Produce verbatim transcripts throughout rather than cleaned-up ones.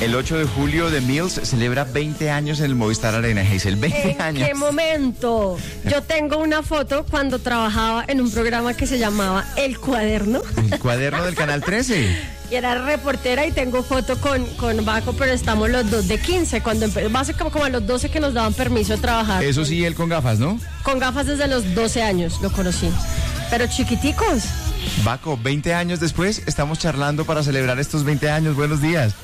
El ocho de julio de Mills celebra veinte años en el Movistar Arena, Hazel. veinte ¿En años. qué momento? Yo tengo una foto cuando trabajaba en un programa que se llamaba El Cuaderno. El cuaderno del Canal trece. Y era reportera y tengo foto con, con Baco, pero estamos los dos de quince, cuando empe- básicamente como a los doce que nos daban permiso de trabajar. Eso con, sí, él con gafas, ¿no? Con gafas desde los doce años lo conocí. Pero chiquiticos. Baco, veinte años después, estamos charlando para celebrar estos veinte años. Buenos días.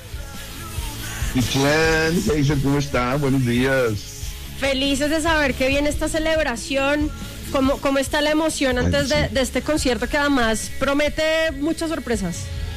¿Y quién? Hazel, ¿cómo está? Buenos días. Felices de saber que viene esta celebración. ¿Cómo, cómo está la emoción antes de, de este concierto que además promete muchas sorpresas?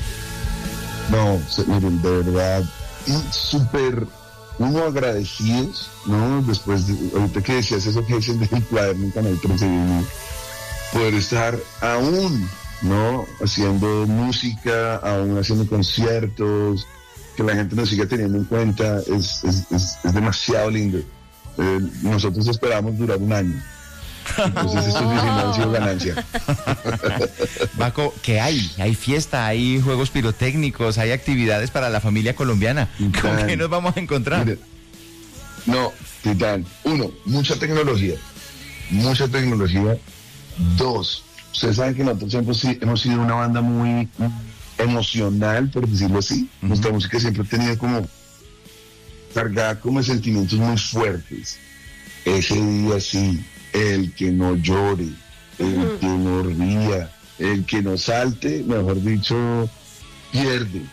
No, se- miren, de verdad, y súper, uno agradecidos, ¿no? Después de, ahorita que decías eso que dicen del cuaderno en Canal trece, poder estar aún, ¿no? Haciendo música, aún haciendo conciertos, que la gente nos siga teniendo en cuenta, es, es, es, es demasiado lindo. Eh, nosotros esperamos durar un año. Entonces estos diecinueve han sido ganancia. Baco, ¿qué hay? Hay fiesta, hay juegos pirotécnicos, hay actividades para la familia colombiana. ¿Con Titán. qué nos vamos a encontrar? Mire, no, Titán, uno, mucha tecnología, mucha tecnología. Dos, ustedes saben que nosotros siempre sí- hemos sido una banda muy emocional, por decirlo así. Ujú. Nuestra música siempre ha tenido como cargada como de sentimientos muy fuertes. Ese día sí, el que no llore, el Ujú. que no ría, el que no salte, mejor dicho, pierde.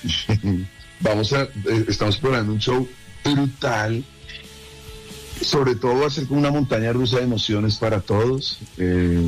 Vamos a, eh, estamos explorando un show brutal. Sobre todo va a ser como una montaña rusa de emociones para todos. eh,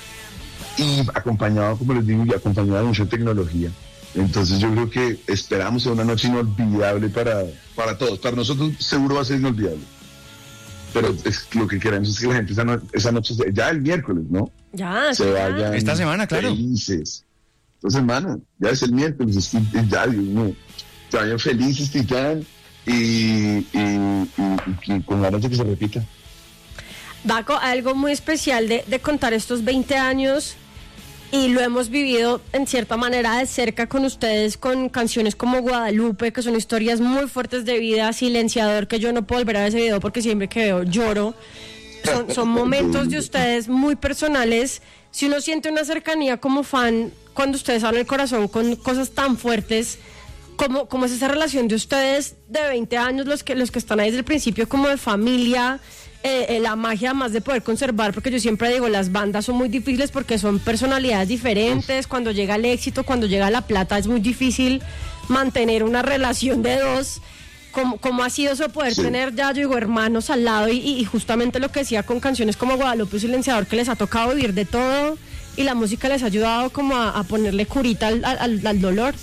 y acompañado, como les digo, y acompañado de mucha tecnología. Entonces yo creo que esperamos sea una noche inolvidable para, para todos. Para nosotros seguro va a ser inolvidable. Pero es, lo que queremos es que la gente esa, no- esa noche, se- ya el miércoles, ¿no? Ya, Se sí, ya. vayan Esta semana, claro. felices. Esta semana, ya es el miércoles, es, es ya, Dios mío. Se vayan felices, Titán, y, y, y- y con ganas de que se repita. Baco, algo muy especial de, de contar estos veinte años y lo hemos vivido en cierta manera de cerca con ustedes con canciones como Guadalupe, que son historias muy fuertes de vida, Silenciador, que yo no puedo volver a ver ese video porque siempre que veo lloro. Son, son momentos de ustedes muy personales. Si uno siente una cercanía como fan cuando ustedes abren el corazón con cosas tan fuertes, ¿cómo, cómo es esa relación de ustedes de veinte años, los que, los que están ahí desde el principio como de familia? Eh, eh, la magia más de poder conservar, porque yo siempre digo, las bandas son muy difíciles porque son personalidades diferentes, cuando llega el éxito, cuando llega la plata, es muy difícil mantener una relación de dos. ¿Cómo, cómo ha sido eso poder Sí. tener ya, yo digo, hermanos al lado y, y justamente lo que decía con canciones como Guadalupe Silenciador, que les ha tocado vivir de todo y la música les ha ayudado como a, a ponerle curita al, al, al dolor?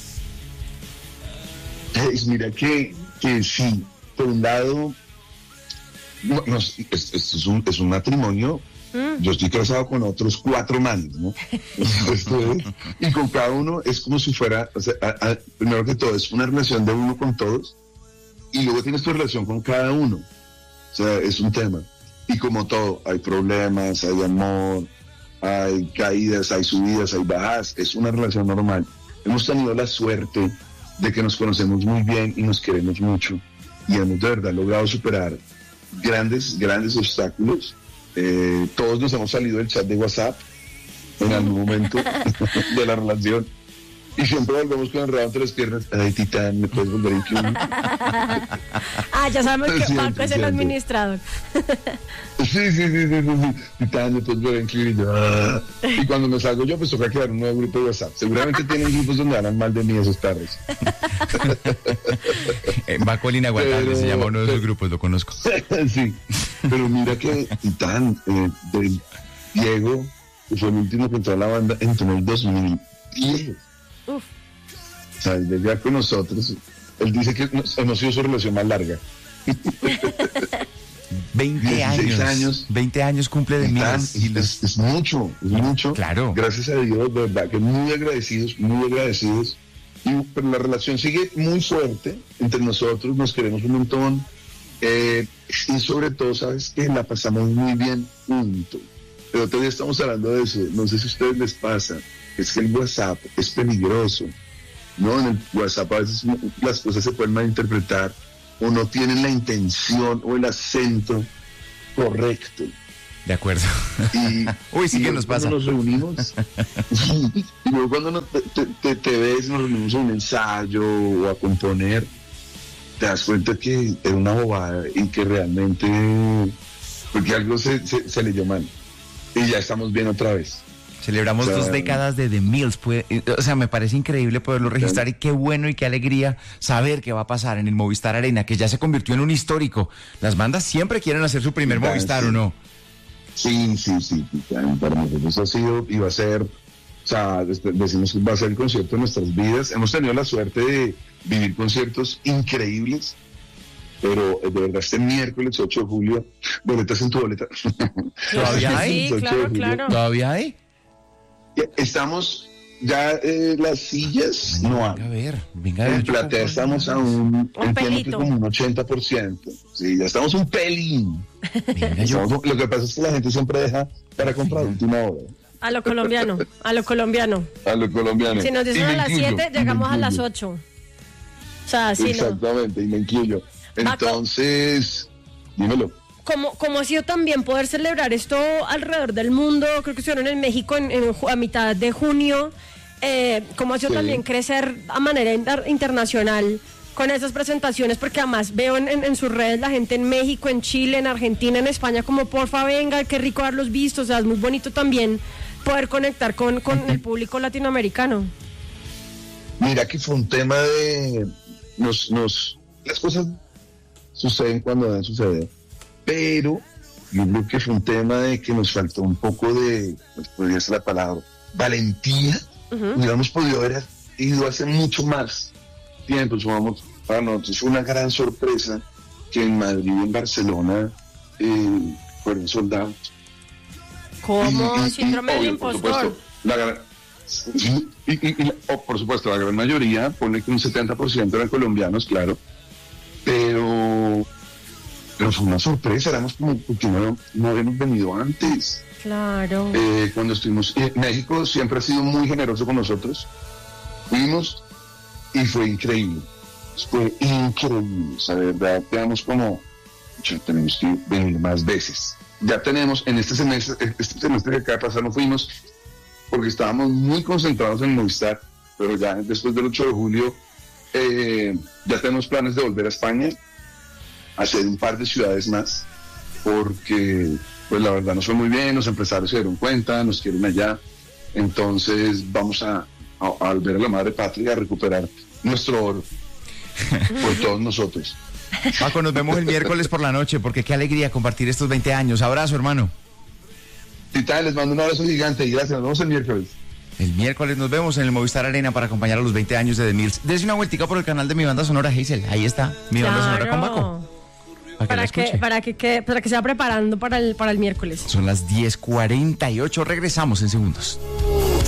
Pues mira que, que sí, por un lado, no, no, es, es- es un, es un matrimonio. Mm. Yo estoy casado con otros cuatro manes, ¿no? Esto es- y con cada uno es como si fuera, o sea, a- a- primero que todo, es una relación de uno con todos, y luego tienes tu relación con cada uno. O sea, es un tema. Y como todo, hay problemas, hay amor, hay caídas, hay subidas, hay bajadas. Es una relación normal. Hemos tenido la suerte de que nos conocemos muy bien y nos queremos mucho. Y hemos de verdad logrado superar grandes, grandes obstáculos. Eh, todos nos hemos salido del chat de WhatsApp en algún momento de la relación. Y siempre volvemos con el rabo entre las piernas. Ay, Titán, ¿me puedes volver a incluir? Ah, ya sabemos que Siempre, Baco es el siempre. administrador. Sí, sí, sí, sí, sí, sí. Titán, ¿me puedes volver a incluir? Y yo, "Ah". Y cuando me salgo yo, pues toca crear un nuevo grupo de WhatsApp. Seguramente tienen grupos donde hablan mal de mí esos perros. Eh, Baco el Inaguantable Pero- se llama uno de esos grupos, lo conozco. Sí, pero mira que Titán, eh, de Diego, que fue el último que entró a la banda, entró en el dos mil diez. Uf. O sea, él ya con nosotros, él dice que nos- hemos sido su relación más larga. veinte dieciséis años. años. veinte años cumple de Titán, Mills. Y es, los- es mucho, es mucho. Claro. Gracias a Dios, de verdad, que muy agradecidos, muy agradecidos. Y, pero la relación sigue muy fuerte entre nosotros, nos queremos un montón. Eh, y sobre todo, ¿sabes qué? La pasamos muy bien juntos. Pero todavía estamos hablando de eso. No sé si a ustedes les pasa. Es que el WhatsApp es peligroso. ¿no? En el WhatsApp a veces las cosas se pueden malinterpretar o no tienen la intención o el acento correcto. De acuerdo. Y, Uy, sí y que nos pasa. Cuando nos reunimos, y luego cuando no, te, te, te ves, nos reunimos a un ensayo o a componer, te das cuenta que era una bobada y que realmente, porque algo se, se, se leyó mal. Y ya estamos bien otra vez. Celebramos o sea, dos décadas de The Mills. Puede, o sea, me parece increíble poderlo registrar y qué bueno y qué alegría saber qué va a pasar en el Movistar Arena, que ya se convirtió en un histórico. Las bandas siempre quieren hacer su primer ya, Movistar, sí. ¿O no? Sí, sí, sí. Para nosotros ha sido y va a ser, o sea, decimos que va a ser el concierto de nuestras vidas. Hemos tenido la suerte de vivir conciertos increíbles, pero de verdad este miércoles ocho de julio, boletas en tu boleta. ¿Todavía hay? Sí, claro, claro. ¿Todavía hay? Estamos, ya eh, las sillas venga, no hay. Venga a ver, venga a ver. En platea estamos a un, un pelito. como un ochenta por ciento. Sí, ya estamos un pelín. Venga, yo... estamos, lo que pasa es que la gente siempre deja para comprar última hora. A lo colombiano, a lo colombiano. A lo colombiano. Si nos dicen a las siete, llegamos a las ocho. O sea, sí, exactamente, no. Y me incluyo. Entonces, Baco, dímelo. ¿Cómo, ¿Cómo ha sido también poder celebrar esto alrededor del mundo? Creo que estuvieron en México en, en, a mitad de junio. Eh, ¿Cómo ha sido sí. también crecer a manera inter, internacional con esas presentaciones? Porque además veo en, en, en sus redes la gente en México, en Chile, en Argentina, en España, como porfa venga, qué rico haberlos visto. O sea, es muy bonito también poder conectar con, con el público latinoamericano. Mira que fue un tema de... nos, nos las cosas suceden cuando deben suceder. Pero yo creo que fue un tema de que nos faltó un poco de, pues podría ser la palabra, valentía. Uh-huh. Hubiéramos podido haber ido hace mucho más tiempo. Sumamos, para nosotros fue una gran sorpresa que en Madrid y en Barcelona eh, fueron soldados. ¿Cómo? Síndrome del impostor. La gran, y, y, y, oh, por supuesto, la gran mayoría, pone que un setenta por ciento eran colombianos, claro, pero... Pero fue una sorpresa, éramos como porque no, no habíamos venido antes. Claro. Eh, cuando estuvimos, eh, México siempre ha sido muy generoso con nosotros. Fuimos y fue increíble. Fue increíble. O sea, de verdad, quedamos como, ya tenemos que venir más veces. Ya tenemos, en este semestre, este semestre que acaba de pasar no fuimos porque estábamos muy concentrados en Movistar, pero ya después del ocho de julio eh, ya tenemos planes de volver a España, hacer un par de ciudades más, porque pues la verdad nos fue muy bien, los empresarios se dieron cuenta, nos quieren allá, entonces vamos a, a, a volver a la madre patria, a recuperar nuestro oro por todos nosotros. Paco, nos vemos el miércoles por la noche, porque qué alegría compartir estos veinte años. Abrazo, hermano. Tita, les mando un abrazo gigante y gracias, nos vemos el miércoles. El miércoles nos vemos en el Movistar Arena para acompañar a los veinte años de The Mills. Dese una vueltica por el canal de Mi Banda Sonora, Hazel. Ahí está, Mi Banda claro. Sonora con Baco. Para que, para que, para que, que, para que se va preparando para el, para el miércoles. Son las diez cuarenta y ocho, regresamos en segundos.